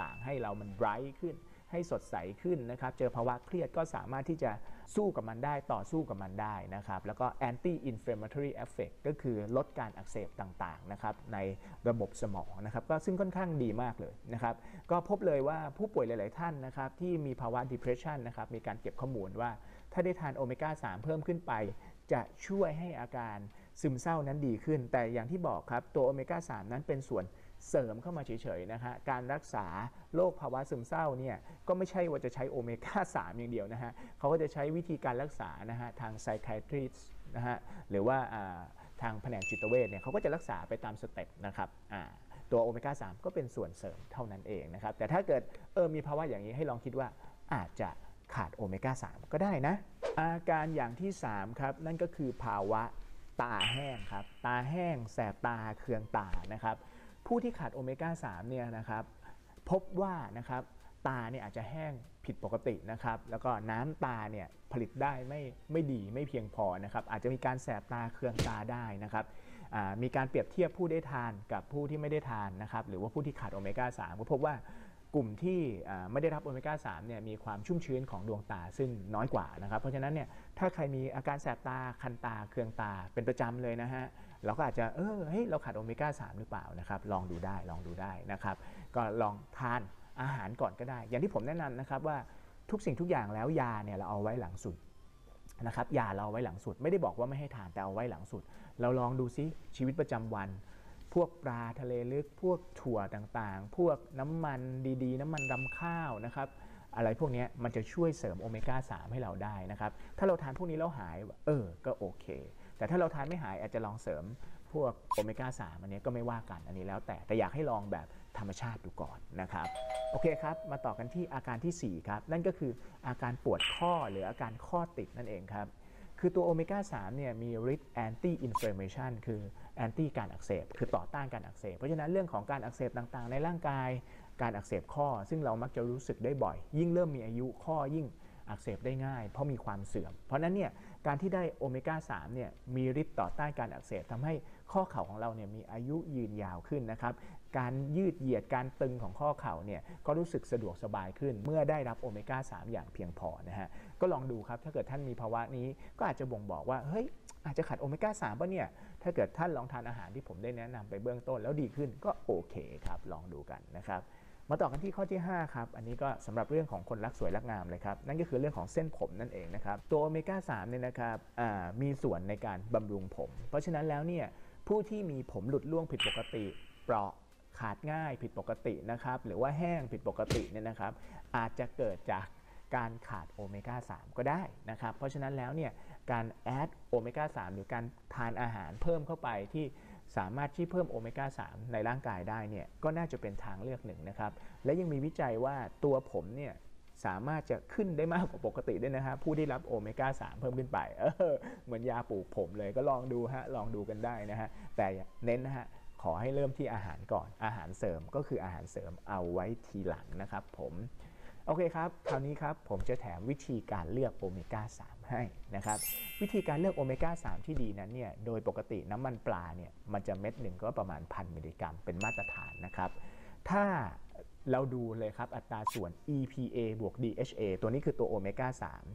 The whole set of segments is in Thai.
ต่างๆให้เรามันไบรท์ขึ้นให้สดใสขึ้นนะครับเจอภาวะเครียดก็สามารถที่จะสู้กับมันได้ต่อสู้กับมันได้นะครับแล้วก็ anti inflammatory effect ก็คือลดการอักเสบต่างๆนะครับในระบบสมองนะครับก็ซึ่งค่อนข้างดีมากเลยนะครับก็พบเลยว่าผู้ป่วยหลายๆท่านนะครับที่มีภาวะ depression นะครับมีการเก็บข้อมูลว่าถ้าได้ทานโอเมก้า 3 เพิ่มขึ้นไปจะช่วยให้อาการซึมเศร้านั้นดีขึ้นแต่อย่างที่บอกครับตัวโอเมก้า 3 นั้นเป็นส่วนเสริมเข้ามาเฉยๆนะฮะการรักษาโรคภาวะซึมเศร้าเนี่ยก็ไม่ใช่ว่าจะใช้โอเมก้า 3 อย่างเดียวนะฮะเขาก็จะใช้วิธีการรักษานะฮะทาง psychiatrist นะฮะหรือว่าทางแผนกจิตเวชเนี่ยเขาก็จะรักษาไปตามสเต็ปนะครับตัวโอเมก้า 3 ก็เป็นส่วนเสริมเท่านั้นเองนะครับแต่ถ้าเกิดมีภาวะอย่างนี้ให้ลองคิดว่าอาจจะขาดโอเมก้า 3 ก็ได้นะอาการอย่างที่3ครับนั่นก็คือภาวะตาแห้งครับตาแห้งแสบตาเคืองตานะครับผู้ที่ขาดโอเมก้า 3 เนี่ยนะครับพบว่านะครับตาเนี่ยอาจจะแห้งผิดปกตินะครับแล้วก็น้ำตาเนี่ยผลิตได้ไม่ดีไม่เพียงพอนะครับอาจจะมีการแสบตาเคืองตาได้นะครับมีการเปรียบเทียบผู้ได้ทานกับผู้ที่ไม่ได้ทานนะครับหรือว่าผู้ที่ขาดโอเมก้า 3 ก็พบว่ากลุ่มที่ไม่ได้รับโอเมก้า 3 เนี่ยมีความชุ่มชื้นของดวงตาซึ่งน้อยกว่านะครับเพราะฉะนั้นเนี่ยถ้าใครมีอาการแสบตาคันตาเคืองตาเป็นประจำเลยนะฮะเราก็อาจจะเฮ้ยเราขาดโอเมก้า 3 หรือเปล่านะครับลองดูได้นะครับก็ลองทานอาหารก่อนก็ได้อย่างที่ผมแนะนำนะครับว่าทุกสิ่งทุกอย่างแล้วยาเนี่ยเราเอาไว้หลังสุดนะครับยาเราเอาไว้หลังสุดไม่ได้บอกว่าไม่ให้ทานแต่เอาไว้หลังสุดเราลองดูซิชีวิตประจำวันพวกปลาทะเลลึกพวกถั่วต่างๆพวกน้ำมันดีๆน้ำมันรำข้าวนะครับอะไรพวกนี้มันจะช่วยเสริมโอเมก้า 3 ให้เราได้นะครับถ้าเราทานพวกนี้แล้วหายก็โอเคแต่ถ้าเราทานไม่หายอาจจะลองเสริมพวกโอเมก้า 3 อันนี้ก็ไม่ว่ากันอันนี้แล้วแต่อยากให้ลองแบบธรรมชาติดูก่อนนะครับโอเคครับมาต่อกันที่อาการที่4ครับนั่นก็คืออาการปวดข้อหรืออาการข้อติดนั่นเองครับคือตัวโอเมก้า 3 เนี่ยมีฤทธิ์ anti inflammation คือ anti การอักเสบคือต่อต้านการอักเสบเพราะฉะนั้นเรื่องของการอักเสบต่างๆในร่างกายการอักเสบข้อซึ่งเรามักจะรู้สึกได้บ่อยยิ่งเริ่มมีอายุข้อยิ่งอักเสบได้ง่ายเพราะมีความเสื่อมเพราะนั้นเนี่ยการที่ได้โอเมก้า 3 เนี่ยมีฤทธิ์ต่อต้านการอักเสบทำให้ข้อเข่าของเราเนี่ยมีอายุยืนยาวขึ้นนะครับการยืดเหยียดการตึงของข้อเข่าเนี่ยก็รู้สึกสะดวกสบายขึ้นเมื่อได้รับโอเมก้า 3 อย่างเพียงพอนะฮะก็ลองดูครับถ้าเกิดท่านมีภาวะนี้ก็อาจจะบ่งบอกว่าเฮ้ยอาจจะขาดโอเมก้า 3 ป่ะเนี่ยถ้าเกิดท่านลองทานอาหารที่ผมได้แนะนำไปเบื้องต้นแล้วดีขึ้นก็โอเคครับลองดูกันนะครับมาต่อกันที่ข้อที่5ครับอันนี้ก็สำหรับเรื่องของคนรักสวยรักงามเลยครับนั่นก็คือเรื่องของเส้นผมนั่นเองนะครับตัวโอเมก้า 3 เนี่ยนะครับมีส่วนในการบำรุงผมเพราะฉะนั้นแล้วเนี่ยผู้ที่มีผมหลุดร่วงผิดปกติเปราะขาดง่ายผิดปกตินะครับหรือว่าแห้งผิดปกติเนี่ยนะครับอาจจะเกิดจากการขาดโอเมก้า 3 ก็ได้นะครับเพราะฉะนั้นแล้วเนี่ยการแอดโอเมก้า 3 หรือการทานอาหารเพิ่มเข้าไปที่สามารถที่เพิ่มโอเมก้า 3 ในร่างกายได้เนี่ยก็น่าจะเป็นทางเลือกหนึ่งนะครับและยังมีวิจัยว่าตัวผมเนี่ยสามารถจะขึ้นได้มากกว่าปกติด้วยนะครับผู้ที่รับโอเมก้า 3 เพิ่มขึ้นไปเหมือนยาปลูกผมเลยก็ลองดูฮะลองดูกันได้นะฮะแต่เน้นนะฮะขอให้เริ่มที่อาหารก่อนอาหารเสริมก็คืออาหารเสริมเอาไว้ทีหลังนะครับผมโอเคครับคราวนี้ครับผมจะแถมวิธีการเลือกโอเมก้า 3 ให้นะครับวิธีการเลือกโอเมก้า 3 ที่ดีนั้นเนี่ยโดยปกติน้ำมันปลาเนี่ยมันจะเม็ดหนึ่งก็ประมาณ 1,000 มิลลิกรัมเป็นมาตรฐานนะครับถ้าเราดูเลยครับอัตราส่วน EPA บวก DHA ตัวนี้คือตัวโอเมก้า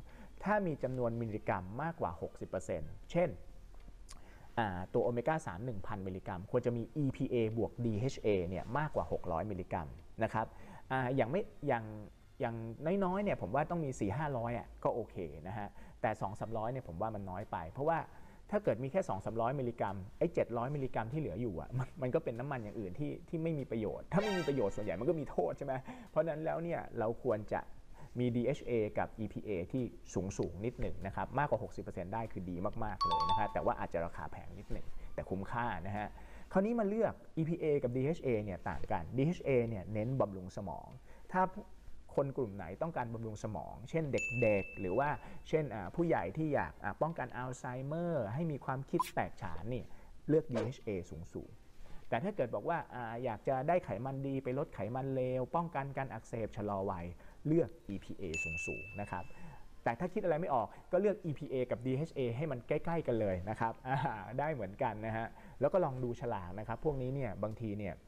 3 ถ้ามีจำนวนมิลลิกรัมมากกว่า 60% เช่นตัวโอเมก้า 3 1,000 มิลลิกรัมควรจะมี EPA บวก DHA เนี่ยมากกว่า 600 มิลลิกรัมนะครับอย่างน้อยๆเนี่ยผมว่าต้องมี 4-500 ก็โอเคนะฮะแต่ 2-300 เนี่ยผมว่ามันน้อยไปเพราะว่าถ้าเกิดมีแค่ 2-300 มิลลิกรัมไอ้700 มิลลิกรัมที่เหลืออยู่มันก็เป็นน้ำมันอย่างอื่นที่ไม่มีประโยชน์ถ้าไม่มีประโยชน์ส่วนใหญ่มันก็มีโทษใช่ไหมเพราะนั้นแล้วเนี่ยเราควรจะมี DHA กับ EPA ที่สูงนิดหนึ่งนะครับมากกว่า 60% ได้คือดีมากๆเลยนะฮะแต่ว่าอาจจะราคาแพงนิดหนึ่งแต่คุ้มค่านะฮะคราวนี้มาเลือก EPA กับ DHA เนี่ยต่างกัน DHA เนี่ยเน้นบำรุงสมองถ้าคนกลุ่มไหนต้องการบำรุงสมองเช่นเด็กๆหรือว่าเช่นผู้ใหญ่ที่อยากป้องกันอัลไซเมอร์ให้มีความคิดแตกฉานนี่เลือก DHA สูงแต่ถ้าเกิดบอกว่าอยากจะได้ไขมันดีไปลดไขมันเลวป้องกันการอักเสบชะลอวัยเลือก EPA สูงนะครับแต่ถ้าคิดอะไรไม่ออกก็เลือก EPA กับ DHA ให้มันใกล้ๆกันเลยนะครับได้เหมือนกันนะฮะแล้วก็ลองดูฉลากนะครับพวกนี้เนี่ยบางทีเนี่ย